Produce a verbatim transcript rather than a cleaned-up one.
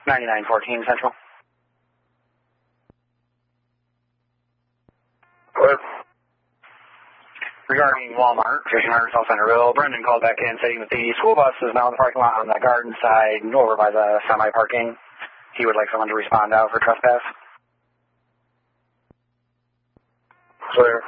ninety-nine fourteen Central. What? Regarding Walmart, fifteen hundred South Center Road, Brendan called back in saying that the school bus is now in the parking lot on the garden side and over by the semi-parking. He would like someone to respond out for trespass. Clear.